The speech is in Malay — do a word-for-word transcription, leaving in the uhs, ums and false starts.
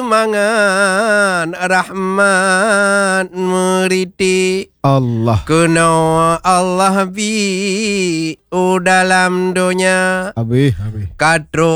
mangan rahmat meriti Allah kena Allah bi dalam dunia habis habis katro